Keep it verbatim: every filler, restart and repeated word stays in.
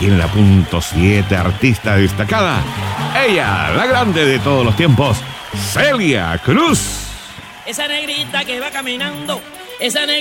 aquí en la punto siete, artista destacada. Ella, la grande de todos los tiempos, Celia Cruz. Esa negrita que va caminando, esa negrita